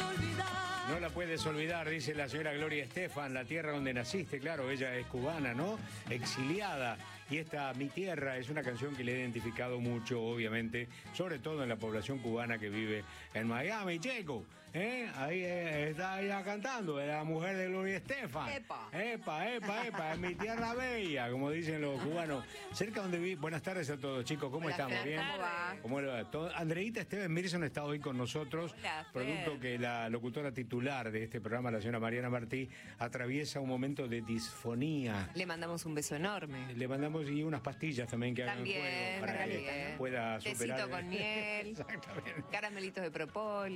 No la puedes olvidar, dice la señora Gloria Estefan, la tierra donde naciste. Claro, ella es cubana, ¿no? Exiliada. Y esta Mi Tierra es una canción que le he identificado mucho, obviamente, sobre todo en la población cubana que vive en Miami, Checo. Ahí está ella cantando, es la mujer de Gloria Estefan. Epa. Epa, es mi tierra bella, como dicen los cubanos. Cerca donde vi. Buenas tardes a todos, chicos, ¿cómo estamos? ¿Bien? ¿Cómo va? ¿Cómo le va? Andreita Esteban Mirson está hoy con nosotros. Hola, Fer. Producto que la locutora titular de este programa, la señora Mariana Martí, atraviesa un momento de disfonía. Le mandamos un beso enorme. Le mandamos y unas pastillas también que hagan También, juego para que pueda superar. Tecito con miel. Exactamente. Caramelitos de propóleo.